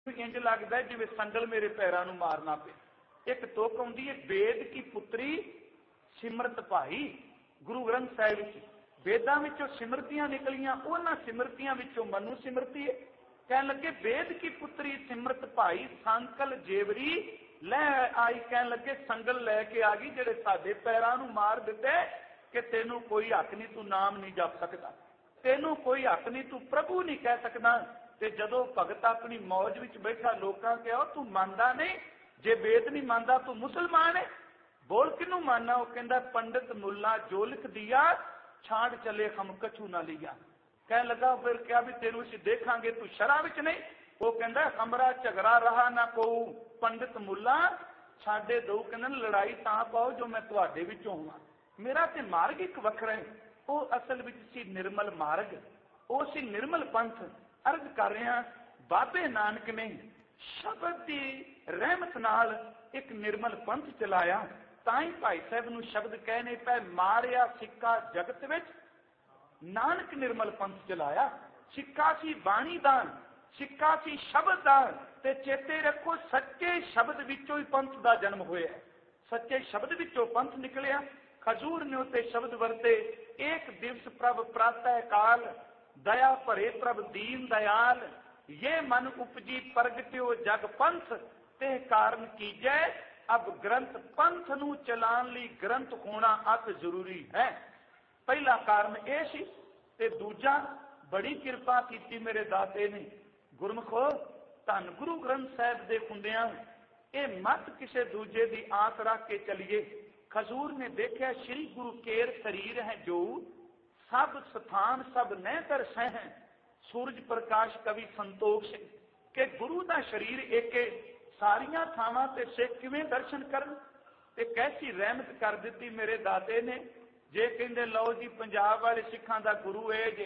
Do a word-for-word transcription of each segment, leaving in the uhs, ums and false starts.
इंज लगता है जिवें संगल मेरे पैरों नूं मारना पे। एक तुक आउंदी है, वेद की पुत्री सिमरत भाई। गुरु ग्रंथ साहिब विच वेदां विचों सिमरतियां निकलियां, उन्हां सिमरतियां विचों मनु सिमरती है। कहन लगे वेद की पुत्री सिमरत भाई संकल जेवरी लै आई। कहन लगे संगल लैके आ गई जिहड़े साडे पैरां नूं मार दिते कि तेनू कोई हक नहीं, तू नाम नहीं जप सकदा, तेनू कोई हक नहीं, तू प्रभु नहीं कह सकदा। ते जदों भगत अपनी मौज विच बैठा लोकां कहा तू मनदा नहीं, जे वेद नहीं मानदा तू मुसलमान है, बोल किनू मानना? वो कहंदा पंडित मुल्ला जो लिख दिया छाड़ चले हम कछू ना लिया। कह लगा फिर क्या भी तेनू असीं देखांगे तू शराब विच नहीं। वो कहंदा हमरा झगड़ा रहा ना को पंडित मुल्ला छाड़े दो। कहंदा लड़ाई तां पाओ जो मैं तुहाडे विचों होवां, मेरा ते मार्ग एक वखरा है। वो असल विच सी निर्मल मार्ग, वो सी निर्मल पंथ। अर्ज कर रहे हैं बाबे नानक ने शब्द की रहमत नाल एक निर्मल पंथ चलाया। ताई भाई साहब नूं शब्द कहने पे मारिया सिक्का जगत विच, नानक निर्मल पंथ चलाया। सिक्का सी बाणी दान, सिक्का सी शब्द दान। ते चेते रखो सच्चे शब्द विचों ही पंथ दा जन्म होया, सच्चे शब्द विचों पंथ निकलिया। खजूर ने उते शब्द वरते, एक दिवस प्रभ प्रातः काल, दया भरे प्रभ दीन दयाल, ये मन उपजी प्रगट्यो जग पंथ, ते कारण कीजै अब ग्रंथ। पंथ नूं चलान लई ग्रंथ होना अत जरूरी है। पहला कारण यह सी, ते दूजा बड़ी किरपा की मेरे दाते ने। गुरमुखो धन गुरु ग्रंथ साहिब दे हुंदियां ये मत किसे दूजे की आस रख के चलिए। खजूर ने देखा श्री गुरु केर शरीर है जो, सब स्थान सब नह दर्शे हैं, सूरज प्रकाश कवि संतोख सिंह के गुरु का शरीर एक सारिया थावां ते सिख किवें दर्शन करन। ते कैसी रहमत कर दी मेरे दाते ने। जे कहंदे लो जी पंजाब वाले सिखां दा गुरु है जे,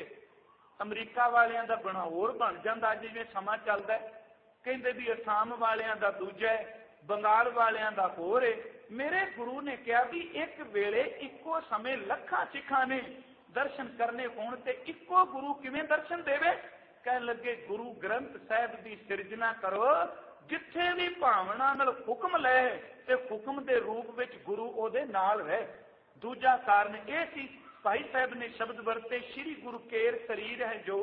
अमरीका वालियां दा बना होर बन जांदा जिवें समा चलदा है। कहंदे भी असाम वालियां दा दूजा है, बंगाल वालियां दा होर है। मेरे गुरु ने कहा भी एक वेले इक्को समय लखां सिखां ने दर्शन करने होण ते इक्को गुरु किवें दर्शन देवे? कह लगे गुरु ग्रंथ साहिब की सिरजना करो, जिथे भी भावना नाल हुक्म लै ते हुक्म दे रूप विच गुरु ओदे नाल रहे। दूजा कारण यह सी, भाई साहब ने शब्द वरते श्री गुरु केर शरीर है जो,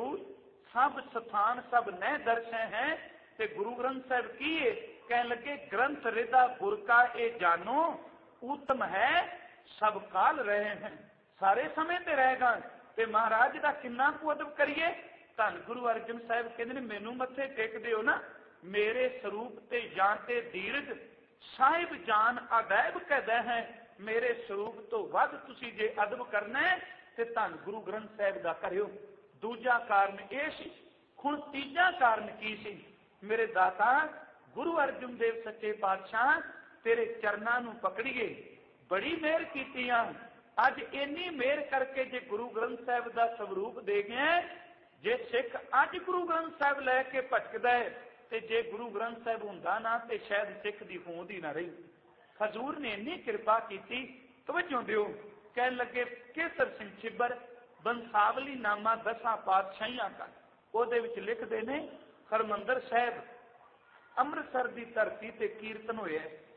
सब स्थान सब नह दर्शे हैं। ते गुरु ग्रंथ साहिब की है? कह लगे ग्रंथ रिदा गुर का ए जानो, उत्तम है सब काल रहे हैं, सारे समय ते रहेगा। ते महाराज का किन्ना कु अदब करिए। धन गुरु अर्जन साहिब कहते हैं मैनू मत्थे टेक दिओ ना, मेरे स्वरूप ते जानते धीरज साहिब जान अदैब कहदा है। मेरे स्वरूप तो वध तुसी जे अदब करना है ते धन गुरु ग्रंथ साहिब दा करियो। दूजा कारण यह सी। हुण तीजा कारण की सी? मेरे दाता गुरु अर्जन देव सच्चे पातशाह तेरे चरनां नूं पकड़िए, बड़ी मेहर कीती आ। अज इन्नी मेहर करके जे गुरु ग्रंथ साहिब का स्वरूप दे गए, जे सिख अज गुरु ग्रंथ साहिब लैके भटकदा है ते जे गुरु ग्रंथ साहिब हुंदा ना ते शायद सिख दी होंद ही ना रही। खजूर ने इन्नी कृपा की, तवज्जो दिओ। कह लगे केसर सिंह छिब्बर बंसावली नामा दसां पातशाहियां का, ओदे विच लिखदे ने हरमंदर साहिब अमृतसर की धरती ते कीर्तन होया।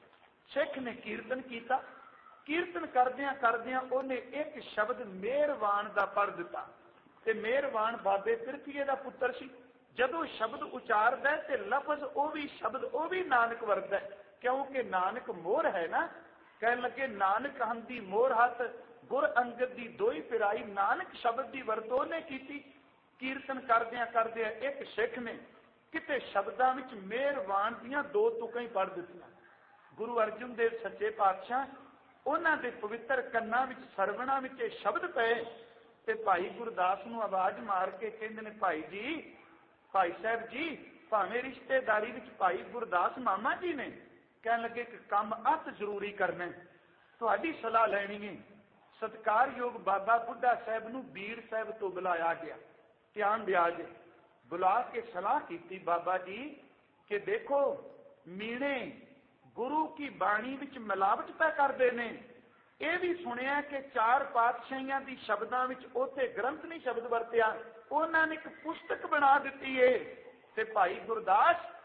सिख ने कीर्तन किया, कीर्तन करदियां करदियां उन्हें एक शब्द मेहरवान का पढ़ दिता। ते मेहरवान बाबे पिरथीए का पुत्र सी। जदों शब्द उचारदा है ते लफज वो भी शब्द वो भी नानक वरतदा है, क्योंकि नानक मोर है ना। कह लगे नानक हंदी मोर हाथ, गुर अंगद दी दोई पिराई, नानक शब्द की वरतों ने की। कीर्तन करदियां करदियां एक सिख ने किते शब्दां विच मेहरवान दियां दो तुकां ही पढ़ दित्तियां। गुरु अर्जन देव सच्चे पातशाह उन्हां दे पवित्र कन्नां विच सरवणां विच शब्द पे ते भाई गुरदास नूं आवाज मार के कहंदे ने भाई जी, भाई साहब जी, भावें रिश्तेदारी विच भाई गुरदास मामा जी ने। कहन लगे कि काम अत जरूरी करना, तुहाडी सलाह लैनी है। सत्कारयोग बाबा बुढ़ा साहब नूं बीड़ साहब तो बुलाया गया। ध्यान दिया जे, बुला के सलाह की बाबा जी कि देखो मीणे गुरु की बाणी विच मिलावट पै करदे ने। यह भी सुनिया कि चार पातशाहियां दी शब्दां विच उथे ग्रंथ नहीं शब्द वरतिया, उन्होंने एक पुस्तक बना दी है। ते भाई गुरदास